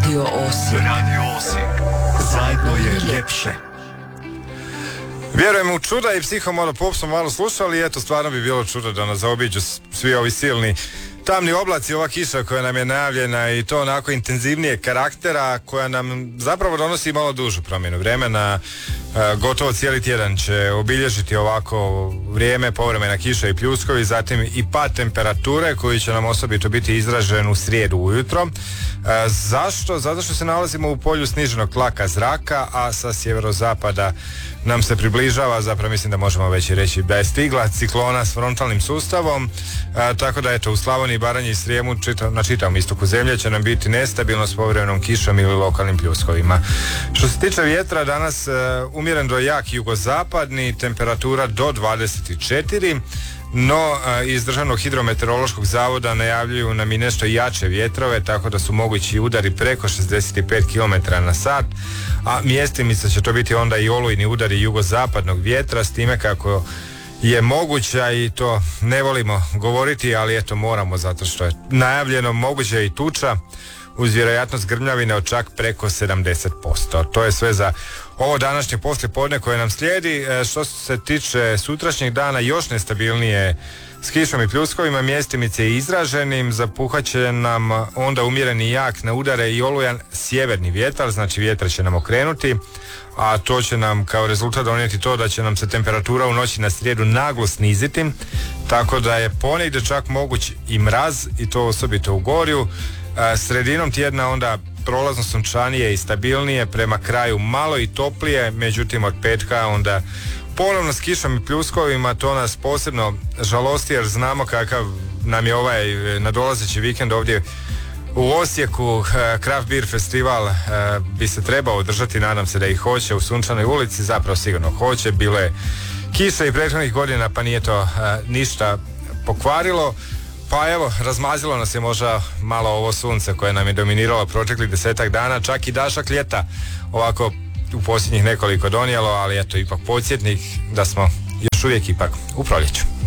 Radio Osijek. Radio Osijek. Zajedno je ljepše. Vjerujem u čuda i Psihomolopop smo malo slušali i eto, stvarno bi bilo čudo da nas zaobiđu svi ovi silni tamni oblaci, ova kiša koja nam je najavljena i to onako intenzivnije karaktera koja nam zapravo donosi malo dužu promjenu vremena. Gotovo cijeli tjedan će obilježiti ovako vrijeme, povremena kiša i pljuskovi, zatim i pad temperature koji će nam osobito biti izražen u srijedu ujutro. Zašto? Zato što se nalazimo u polju sniženog tlaka zraka, a sa sjeverozapada nam se približava, zapravo mislim da možemo već i reći da je stigla ciklona s frontalnim sustavom, tako da eto u Slavoniji, Baranji i Srijemu na čitavom istoku zemlje će nam biti nestabilno s povremenom kišom ili lokalnim pljuskovima. Što se tiče vjetra, danas umjeren do jak jugozapadni, temperatura do 24, no iz Državnog hidrometeorološkog zavoda najavljuju nam i nešto jače vjetrove, tako da su mogući udari preko 65 km na sat, a mjestimice će to biti onda i olujni udari jugozapadnog vjetra, s time kako je moguća, i to ne volimo govoriti, ali eto moramo zato što je najavljeno, moguća i tuča uz vjerojatnost grmljavine od čak preko 70%. To je sve za ovo današnje poslijepodne koje nam slijedi. Što se tiče sutrašnjeg dana, još nestabilnije s kišom i pljuskovima, mjestimice i izraženim, zapuhat će nam onda umjereni jak na udare i olujan sjeverni vjetar, znači vjetar će nam okrenuti, a to će nam kao rezultat donijeti to da će nam se temperatura u noći na srijedu naglo sniziti, tako da je ponegdje čak moguć i mraz, i to osobito u Gorju. Sredinom tjedna onda prolazno sunčanije i stabilnije, prema kraju malo i toplije, međutim od petka onda ponovno s kišom i pljuskovima. To nas posebno žalosti jer znamo kakav nam je ovaj nadolazeći vikend ovdje u Osijeku. Craft Beer Festival bi se trebao održati, nadam se da ih hoće u Sunčanoj ulici, zapravo sigurno hoće, bilo je kiša i prethodnih godina pa nije to ništa pokvarilo. Pa evo, razmazilo nas je možda malo ovo sunce koje nam je dominiralo proteklih 10-ak dana, čak i dašak ljeta ovako u posljednjih nekoliko donijelo, ali eto ipak podsjetnik da smo još uvijek ipak u proljeću.